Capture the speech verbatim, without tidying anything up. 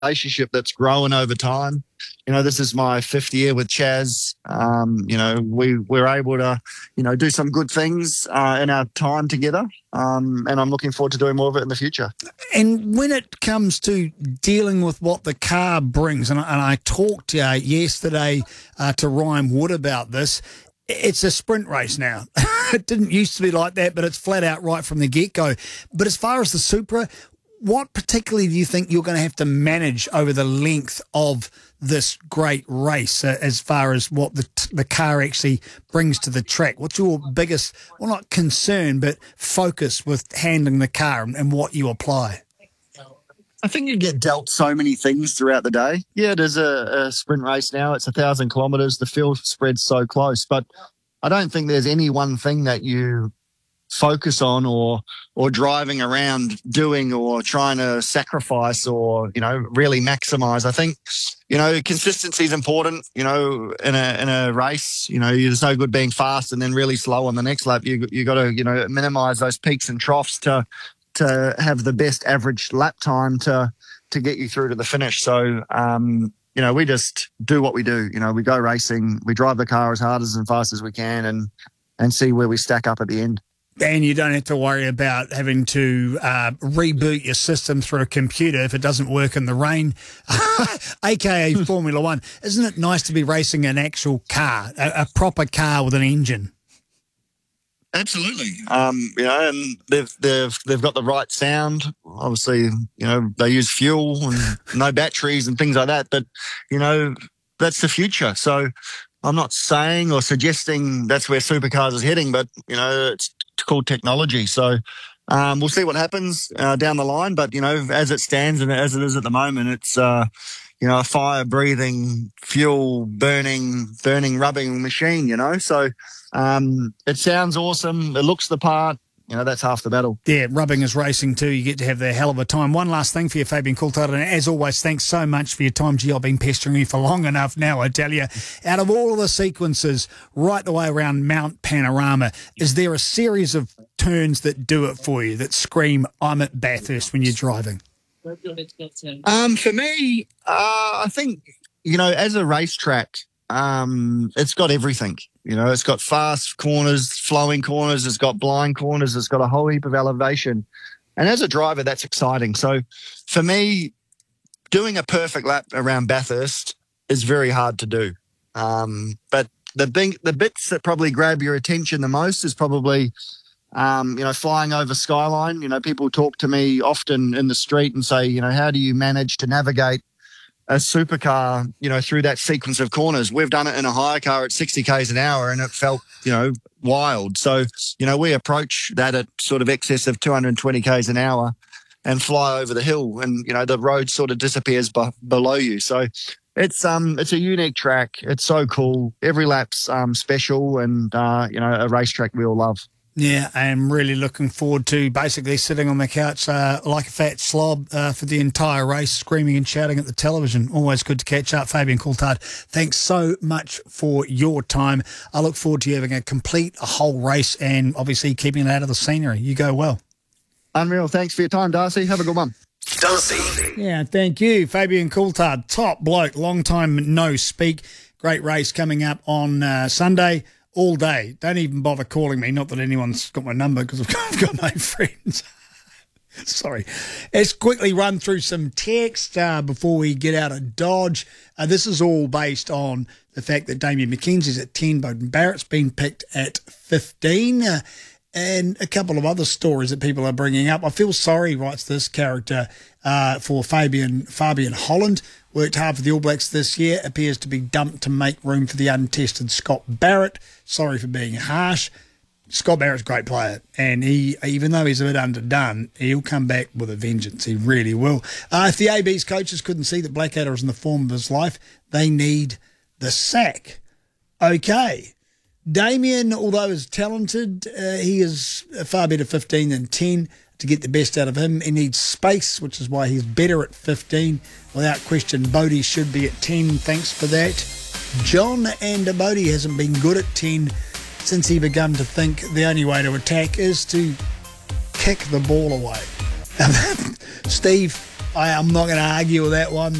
relationship that's grown over time. You know, this is my fifth year with Chaz. Um, you know, we we're able to, you know, do some good things uh, in our time together, um, and I'm looking forward to doing more of it in the future. And when it comes to dealing with what the car brings, and I, and I talked uh, yesterday uh, to Ryan Wood about this, it's a sprint race now. It didn't used to be like that, but it's flat out right from the get-go. But as far as the Supra, what particularly do you think you're going to have to manage over the length of this great race uh, as far as what the the car actually brings to the track? What's your biggest, well, not concern, but focus with handling the car and, and what you apply? I think you get dealt so many things throughout the day. Yeah, it is a, a sprint race now. It's a thousand kilometres. The field spreads so close, but I don't think there's any one thing that you focus on or or driving around doing or trying to sacrifice or, you know, really maximize. I think, you know, consistency is important, you know, in a in a race. You know, there's no good being fast and then really slow on the next lap. You you got to, you know, minimize those peaks and troughs to to have the best average lap time to to get you through to the finish. So um you know, we just do what we do. You know, we go racing, we drive the car as hard as and fast as we can and and see where we stack up at the end. And you don't have to worry about having to uh, reboot your system through a computer if it doesn't work in the rain, a k a. Formula One. Isn't it nice to be racing an actual car, a, a proper car with an engine? Absolutely. Um, you know, and they've they've they've got the right sound. Obviously, you know, they use fuel and no batteries and things like that. But, you know, that's the future. So I'm not saying or suggesting that's where supercars is heading, but, you know, it's called technology. So um, we'll see what happens uh, down the line. But, you know, as it stands and as it is at the moment, it's, uh, you know, a fire-breathing, fuel-burning, burning, rubbing machine, you know. So um, it sounds awesome. It looks the part. You know, that's half the battle. Yeah, rubbing is racing too. You get to have the hell of a time. One last thing for you, Fabian Coulthard, and as always, thanks so much for your time. Gee, I've been pestering you for long enough now, I tell you. Out of all of the sequences right the way around Mount Panorama, is there a series of turns that do it for you, that scream, I'm at Bathurst when you're driving? Um, for me, uh, I think, you know, as a racetrack, um, it's got everything. You know, it's got fast corners, flowing corners, it's got blind corners, it's got a whole heap of elevation. And as a driver, that's exciting. So for me, doing a perfect lap around Bathurst is very hard to do. Um, but the big, the bits that probably grab your attention the most is probably, um, you know, flying over Skyline. You know, people talk to me often in the street and say, you know, how do you manage to navigate a supercar, you know, through that sequence of corners? We've done it in a hire car at sixty kays an hour and it felt, you know, wild. So, you know, we approach that at sort of excess of two hundred twenty kays an hour and fly over the hill and, you know, the road sort of disappears b- below you. So it's, um, it's a unique track. It's so cool. Every lap's, um, special and, uh, you know, a racetrack we all love. Yeah, I'm really looking forward to basically sitting on the couch uh, like a fat slob uh, for the entire race, screaming and shouting at the television. Always good to catch up. Fabian Coulthard, thanks so much for your time. I look forward to you having a complete, a whole race and obviously keeping it out of the scenery. You go well. Unreal. Thanks for your time, Darcy. Have a good one. Darcy. Yeah, thank you. Fabian Coulthard, top bloke, long time no speak. Great race coming up on uh, Sunday. All day. Don't even bother calling me. Not that anyone's got my number because I've got, I've got no friends. Sorry. Let's quickly run through some text uh, before we get out of Dodge. Uh, this is all based on the fact that Damien McKenzie's at ten, Beauden Barrett's been picked at fifteen, uh, and a couple of other stories that people are bringing up. I feel sorry, writes this character, uh, for Fabian, Fabian Holland. Worked hard for the All Blacks this year, appears to be dumped to make room for the untested Scott Barrett. Sorry for being harsh. Scott Barrett's a great player, and he, even though he's a bit underdone, he'll come back with a vengeance. He really will. Uh, if the A B's coaches couldn't see that Blackadder is in the form of his life, they need the sack. Okay. Damien, although is talented, uh, he is far better fifteen than ten. To get the best out of him, he needs space, which is why he's better at fifteen. Without question, Bodie should be at ten. Thanks for that. John and Bodie hasn't been good at ten since he begun to think the only way to attack is to kick the ball away. Steve, I am not going to argue with that one.